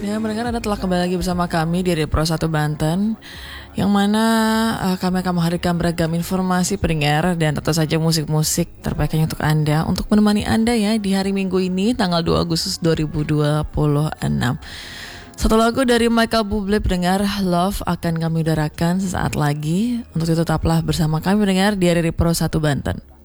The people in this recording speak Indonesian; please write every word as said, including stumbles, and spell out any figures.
Ya, mendengar Anda telah kembali lagi bersama kami di Pro satu Banten, yang mana uh, kami akan menghadirkan beragam informasi pendengar dan tentu saja musik-musik terbaiknya untuk Anda, untuk menemani Anda ya di hari Minggu ini tanggal dua Agustus dua ribu dua puluh enam. Satu lagu dari Michael Bublé pendengar, Love, akan kami udarakan sesaat lagi. Untuk itu tetaplah bersama kami pendengar di Pro satu Banten.